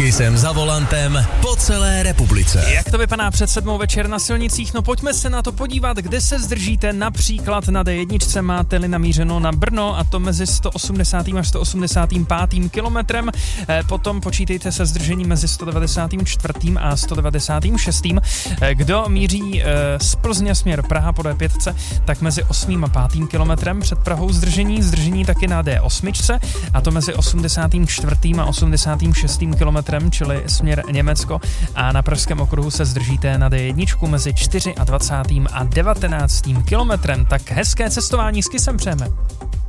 Kysem za volantem po celé republice. Jak to vypadá před 7 večer na silnicích? No pojďme se na to podívat, kde se zdržíte. Například na D1 máte-li namířeno na Brno, a to mezi 180. až 185. kilometrem. Potom počítejte se zdržením mezi 194. a 196. Kdo míří z Plzně směr Praha po D5, tak mezi 8. a 5. kilometrem před Prahou zdržení taky na D8, a to mezi 84. a 86. kilometrem, čili směr Německo, a na pražském okruhu se zdržíte na D1 mezi 24. a 19. kilometrem. Tak hezké cestování s Kysem přejeme.